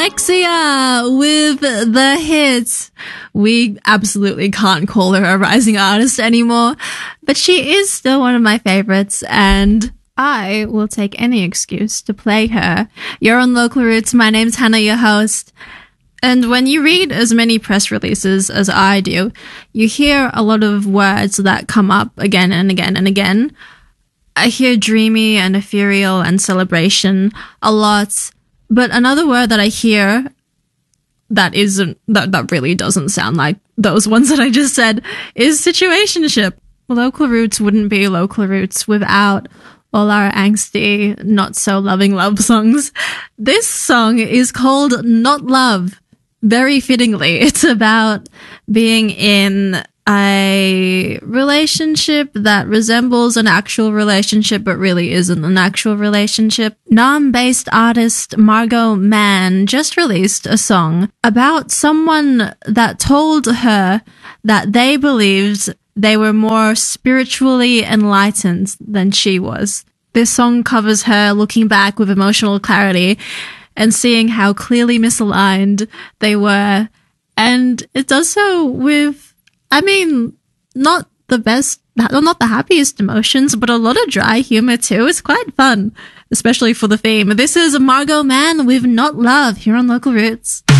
Alexia with the hits. We absolutely can't call her a rising artist anymore, but she is still one of my favorites, and I will take any excuse to play her. You're on Local Roots. My name's Hannah, your host. And when you read as many press releases as I do, you hear a lot of words that come up again and again and again. I hear dreamy and ethereal and celebration a lot. But another word that I hear that really doesn't sound like those ones that I just said is situationship. Local Roots wouldn't be Local Roots without all our angsty, not so loving love songs. This song is called Not Love. Very fittingly, it's about being in a relationship that resembles an actual relationship but really isn't an actual relationship. Nam-based artist Margot Mann just released a song about someone that told her that they believed they were more spiritually enlightened than she was. This song covers her looking back with emotional clarity and seeing how clearly misaligned they were. And it does so with, not the happiest emotions, but a lot of dry humor too. It's quite fun, especially for the theme. This is Margot Mann with Not Love here on Local Roots.